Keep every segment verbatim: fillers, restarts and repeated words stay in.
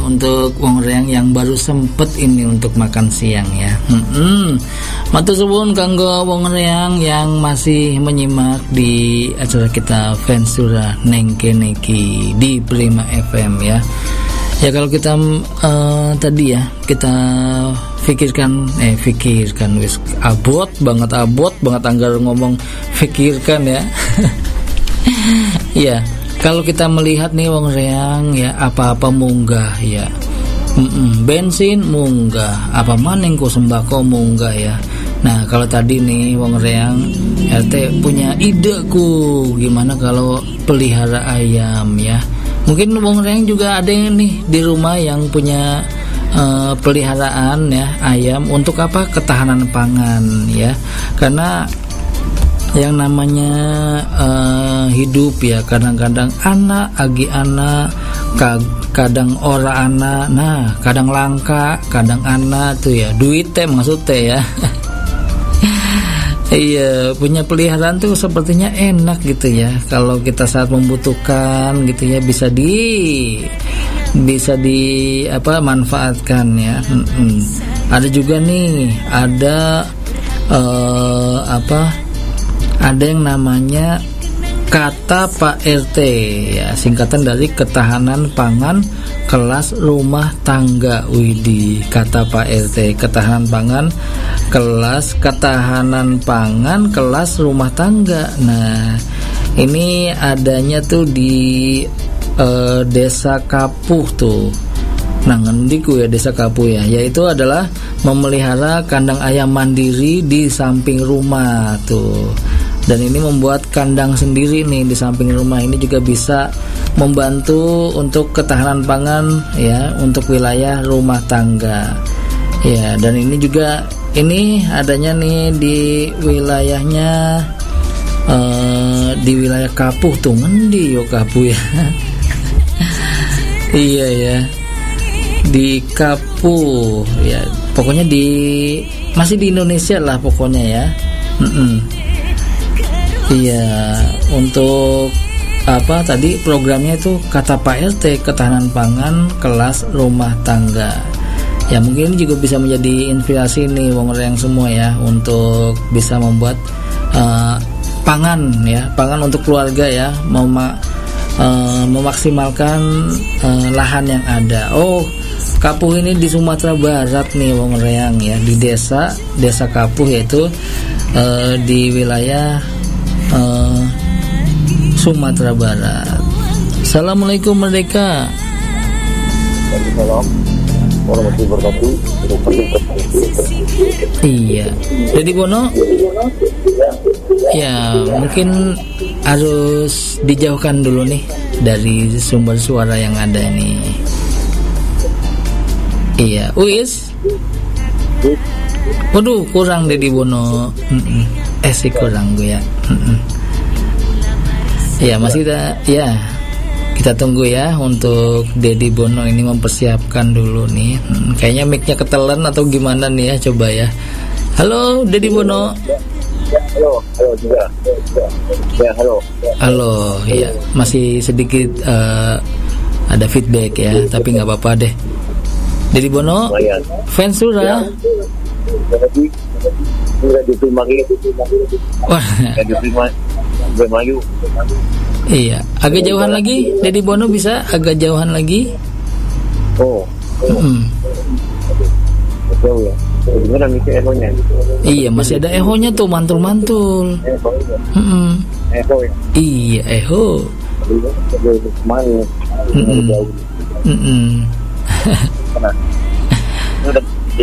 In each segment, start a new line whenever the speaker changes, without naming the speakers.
untuk wong reang yang baru sempet ini untuk makan siang ya. Hmm. Matur suwun kanggo wong reang yang masih menyimak di acara kita Vensura Nengkeneki di Prima F M ya. Ya kalau kita uh, tadi ya kita pikirkan eh pikirkan wis abot banget abot banget anggar ngomong pikirkan ya. Ya, kalau kita melihat nih wong reang ya apa-apa munggah ya. Mm-mm, bensin munggah, apa maning ku sembako munggah ya. Nah, kalau tadi nih wong reang R T punya ide ku gimana kalau pelihara ayam ya. Mungkin wong reang juga ada yang nih di rumah yang punya uh, peliharaan ya ayam untuk apa? Ketahanan pangan ya. Karena yang namanya uh, hidup ya kadang-kadang anak agi anak kadang ora anak, nah kadang langka kadang anak tuh ya duit teh maksud teh ya. Iya, punya peliharaan tuh sepertinya enak gitu ya. Kalau kita saat membutuhkan gitu ya bisa di bisa di apa manfaatkan ya. Mm-mm. Ada juga nih, ada uh, apa? Ada yang namanya kata Pak R T ya, singkatan dari ketahanan pangan kelas rumah tangga. Widih, kata Pak R T, ketahanan pangan kelas ketahanan pangan kelas rumah tangga. Nah, ini adanya tuh di uh, Desa Kapuh tuh. Nah, ngendiku ya Desa Kapuh ya, yaitu adalah memelihara kandang ayam mandiri di samping rumah tuh. Dan ini membuat kandang sendiri nih di samping rumah. Ini juga bisa membantu untuk ketahanan pangan ya untuk wilayah rumah tangga. Ya, dan ini juga ini adanya nih di wilayahnya uh, di wilayah Kapuh tuh. Ngendi yo Kapuh ya. Iya ya. Di Kapuh ya. Pokoknya di masih di Indonesia lah pokoknya ya. Mm-mm. Iya, untuk apa tadi programnya itu kata Pak R T ketahanan pangan kelas rumah tangga. Ya mungkin ini juga bisa menjadi inspirasi nih wong reang semua ya untuk bisa membuat uh, pangan ya, pangan untuk keluarga ya, mema- uh, memaksimalkan uh, lahan yang ada. Oh, Kapuh ini di Sumatera Barat nih wong reang ya, di desa Desa Kapuh yaitu uh, di wilayah Uh, Sumatera Barat. Assalamualaikum Merdeka.
Waalaikumsalam warahmatullahi wabarakatuh.
Iya. Jadi Bono. Ya mungkin harus dijauhkan dulu nih dari sumber suara yang ada nih. Iya. Uis. Waduh kurang Dedi Bono. Mm-mm. Eh sih kurang gue ya. Mm-mm. Ya masih ada ya. Kita tunggu ya untuk Dedi Bono ini mempersiapkan dulu nih. Hmm, kayaknya mic-nya ketelan atau gimana nih ya, coba ya. Halo Dedi Bono.
Ya, halo, halo juga. Ya, halo.
Halo, ya masih sedikit uh, ada feedback ya, tapi nggak apa-apa deh. Dedi Bono, Vensura. Ya.
Jadi sudah diterima lagi.
Wah,
diterima Bemayu.
Iya, agak jauhan lagi. Dedi Bono bisa agak jauhan lagi.
Oh.
Mm-hmm.
Jauh ya. Kedengeran itu ehonya.
Iya, masih ada ehonya tuh mantul-mantul.
Eho.
Mm-hmm.
Eho ya.
Iya, eho.
Kemana?
Mm-hmm. Mm-hmm.
Pernah. Sudah.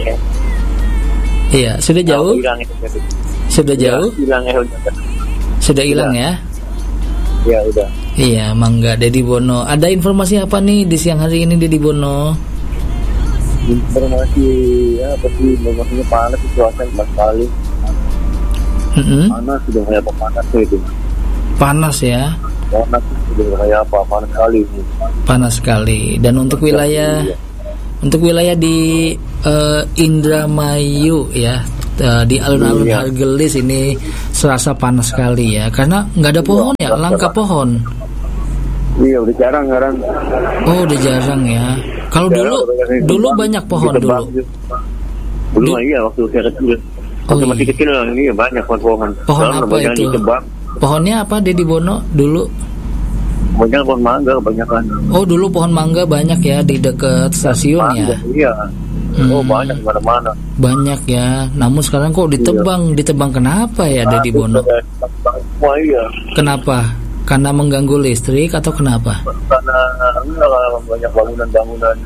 Iya, sudah jauh. Sudah jauh.
Hilang eho.
Sudah hilang ya?
Ya udah.
Iya, mangga Dedi Bono. Ada informasi apa nih di siang hari ini Dedi Bono?
Informasi ya apa sih? Informasinya panas cuaca panas sekali.
Mm-hmm.
Panas sudah kayak apa panas itu.
Panas ya?
Panas sudah kayak apa panas sekali.
Panas sekali. Dan untuk wilayah ya. Untuk wilayah di uh, Indramayu ya, uh, di alun-alun
iya.
Hargelis ini serasa panas sekali ya, karena nggak ada pohon ya, langka pohon.
Iya udah jarang jarang.
Oh udah jarang ya. Kalau dulu dulu banyak pohon dulu.
Dulu mah iya waktu saya kecil. Waktu
Oh,
masih
iya.
kecil lah, ini banyak pohon-pohon.
Pohon
Sekarang
apa
kebanyakan
itu?
ditebang.
Pohonnya apa Dedi Bono dulu?
Kebanyakan pohon mangga kebanyakan.
Oh, dulu pohon mangga banyak ya di dekat stasiun ya.
Mangga, iya. Oh
Hmm.
banyak di mana-mana.
Banyak ya. Namun sekarang kok ditebang? Ditebang kenapa ya Dedi Bono?
Wah iya.
Kenapa? Karena mengganggu listrik atau kenapa?
Karena enggak lah, banyak bangunan-bangunan.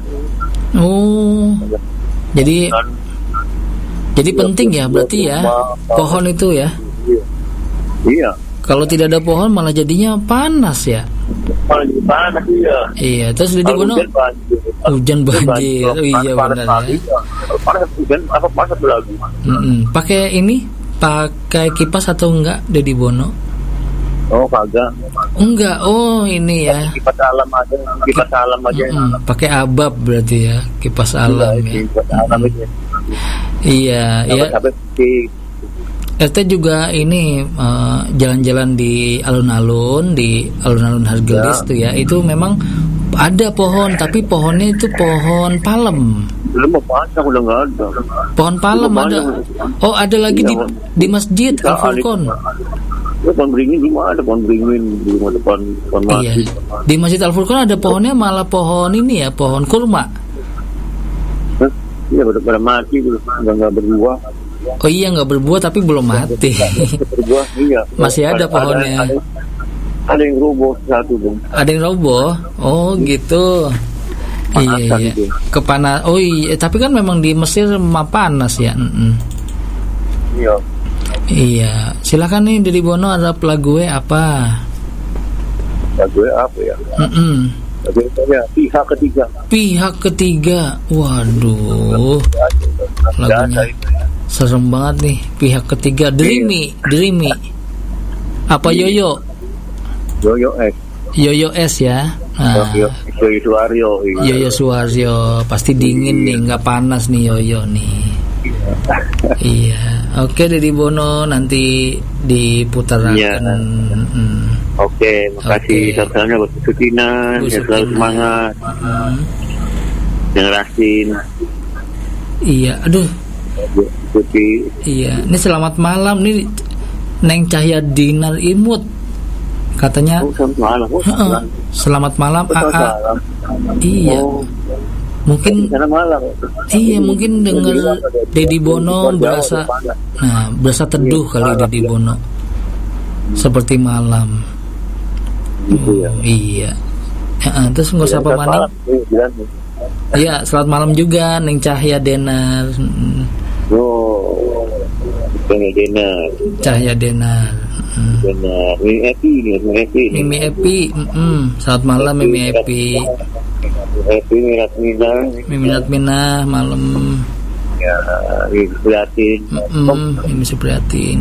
Oh. Jadi
Dan,
jadi penting ya berarti ya pohon itu ya.
iya. Iya.
Kalau tidak ada pohon malah jadinya panas ya.
Malah jadi panas iya.
Iya, terus Dedi
Kalau
Bono
hujan banjir.
hujan banjir. Oh, iya
Panas
benar
lagi.
ya.
Kalau panas hujan apa panas lagi.
Mm-mm. Pakai ini, pakai kipas atau enggak Dedi Bono?
Oh kagak.
Enggak. Oh, ini ya.
Kipas alam aja, kipas alam aja.
Mm-mm. Pakai abab berarti ya, kipas alam ya.
Kipas alam aja.
Iya, ya.
Sampai di
R T juga ini eh, jalan-jalan di alun-alun, di alun-alun Hargelis
Ya.
tuh ya. Itu memang ada pohon, tapi pohonnya itu pohon palem.
belum mau panas udah nggak ada.
Pohon palem
Belum
ada.
ada.
Oh, ada lagi di
Iya,
di Masjid
Nggak
Al Furqon.
Ya, pohon beringin belum ada, pohon beringin di rumah depan pohon
Iya.
masjid.
Di Masjid Al Furqon ada pohonnya malah pohon ini ya, pohon kurma.
Hah? Iya pada pada mati belum nggak nggak berbuah.
Oh iya, nggak berbuah tapi belum mati.
Berbuah iya.
Masih ada pohonnya.
Ada, ada yang roboh satu bang.
Ada yang roboh. Oh gitu. Iya,
Panasan
iya.
itu.
Kepanas. Oh iya, tapi kan memang di Mesir mah panas ya. Mm-mm.
Iya.
Iya. Silakan nih Dedi Bono, ada lagu apa?
Lagu apa ya?
Mm-mm.
Lagu ya pihak ketiga.
Pihak ketiga. Waduh. Lagunya serem banget nih. Pihak ketiga. Dreamy, Dreamy. Apa Yoyo?
Yoyo X.
Yoyo S ya. Nah,
Yoyo Yoyo Suaryo.
Yoyo Suaryo pasti dingin nih, nggak panas nih Yoyo nih. Iya. Oke Dedi Bono, nanti diputarakan.
Iya.
Mm.
Oke, makasih.
Oke.
Salam-salamnya buat Sutina,
Bu
yang selalu
Sutina.
semangat.
Mm.
Yang Rasin,
Iya. Aduh.
Putih.
Iya. Ini selamat malam nih Neng Cahya Dinar Imut. Katanya
Oh, selamat malam. Oh,
"Heeh,
selamat
selamat malam A A."
malam.
Iya.
Oh,
Mungkin
sana malam.
iya mungkin denger Dedi Bono berasa nah, berasa teduh kali Dedi Bono. Seperti malam.
Gitu ya.
Oh, iya. Heeh, terus nggak usah
Selamat
pemaning.
malam. Ini bilang nih.
Iya, selamat malam juga Neng Cahya Denar. Mm,
Oh, Dena Dena,
Cahya Denar. Mm.
Dena, Mimi Epi nih, Mimi Epi nih.
Mimi Epi, mm-mm. Selamat malam Mimi Epi.
Epi Mirat Mina,
Mimi Natmina malam.
ya, Mimi Prihatin.
Mm-mm. Mimi Supriyatin.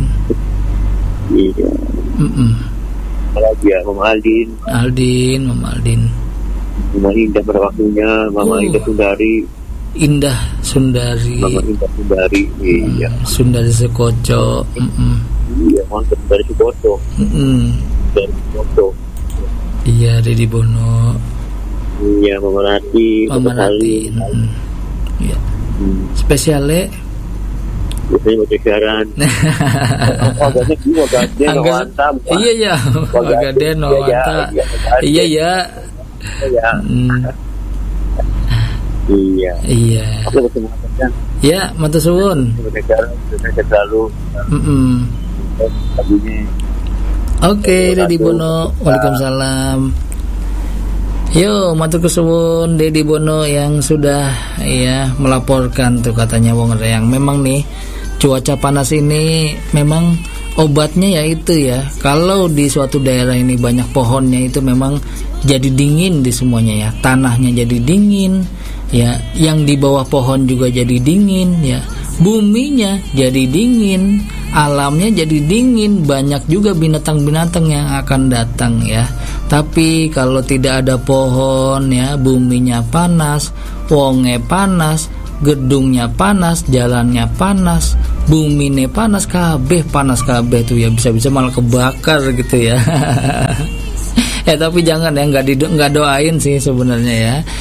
Iya,
Mm-mm.
lagi ya, Mama Aldin,
Aldin, Mama Aldin.
Mama Indah pada waktunya, Mama
Oh.
Indah Sundari,
Indah Sundari.
Mama Indah Sundari, iya,
Sundari Sekoco. Mm-mm.
iya, mantap dari Sukoto,
Mm-mm.
dari Sukoto,
Iya, Dedi Bono,
iya, Mama Rati,
Mama
Mama
Nati.
Sali,
Mm-mm. Iya.
hmm,
Spesiale.
biasanya mau siaran. Oh, gak juga, gak ada,
Angga-
Wanta, bukan.
Iya ya, Wagaden,
Iya,
Wanta.
iya,
Iya ya.
Iya,
Mm,
iya.
Iya.
Aku bertemu dengan
Ya, matur suwun.
negara Indonesia selalu
Mm-mm.
lagunya.
Oke, Dedi Bono. Waalaikumsalam. Yo, matur kesuwun Dedi Bono yang sudah ya melaporkan tuh katanya wong yang memang nih cuaca panas ini memang obatnya ya itu ya. Kalau di suatu daerah ini banyak pohonnya itu memang jadi dingin di semuanya ya. Tanahnya jadi dingin ya, yang di bawah pohon juga jadi dingin ya. Buminya jadi dingin, alamnya jadi dingin, banyak juga binatang-binatang yang akan datang ya. Tapi kalau tidak ada pohon ya, buminya panas, wonge panas, gedungnya panas, jalannya panas, bumine panas, kabeh panas kabeh tuh ya, bisa-bisa malah kebakar gitu ya. Ya tapi jangan ya, nggak dido- nggak doain sih sebenarnya ya.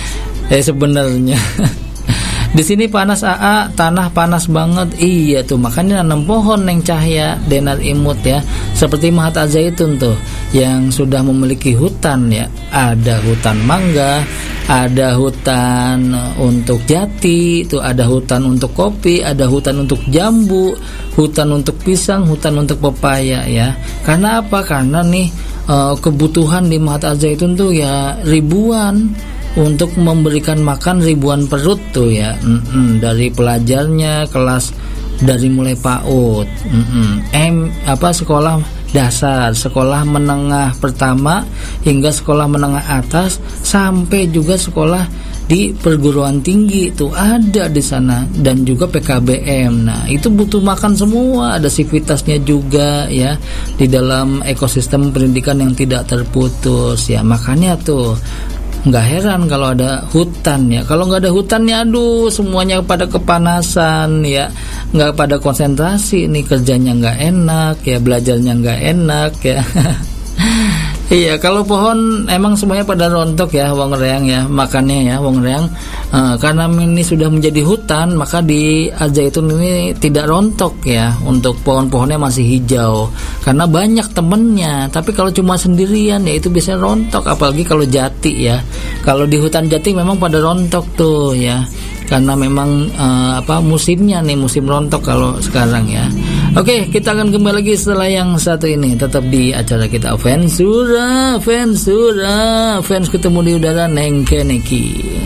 Eh sebenarnya di sini panas aa, tanah panas banget. Iya tuh, makanya nanam pohon neng Cahya Denar Imut ya. Seperti Mahat Al-Zaitun tuh yang sudah memiliki hutan ya. Ada hutan mangga, ada hutan untuk jati, tuh ada hutan untuk kopi, ada hutan untuk jambu, hutan untuk pisang, hutan untuk pepaya ya. Karena apa? Karena nih uh, kebutuhan di Mahat Al-Zaitun tuh ya ribuan, untuk memberikan makan ribuan perut tuh ya. Mm-mm, dari pelajarnya kelas dari mulai PAUD, mm-mm, M apa sekolah dasar, sekolah menengah pertama hingga sekolah menengah atas, sampai juga sekolah di perguruan tinggi itu ada di sana, dan juga P K B M. Nah, itu butuh makan semua, ada sivitasnya juga ya di dalam ekosistem pendidikan yang tidak terputus ya. Makanya tuh nggak heran kalau ada hutan ya. Kalau nggak ada hutan ya, aduh semuanya pada kepanasan ya, nggak pada konsentrasi nih, kerjanya nggak enak ya, belajarnya nggak enak ya. Iya, kalau pohon emang semuanya pada rontok ya, Wong Reang ya, makannya ya, Wong Reang. Uh, karena ini sudah menjadi hutan, maka di Al-Zaitun ini tidak rontok ya, untuk pohon-pohonnya masih hijau, karena banyak temennya. Tapi kalau cuma sendirian ya itu biasanya rontok, apalagi kalau jati ya. Kalau di hutan jati memang pada rontok tuh ya, karena memang uh, apa musimnya nih, musim rontok kalau sekarang ya. Oke, kita akan kembali lagi setelah yang satu ini. Tetap di acara kita Fans Sura, Fans Sura, Fans ketemu di udara Neng Keneki.